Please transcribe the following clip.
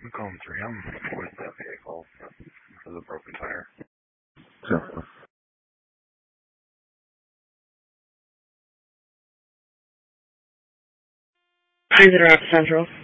Macomb 3, I'm with that vehicle for the broken tire. Sure. 9-0 Central.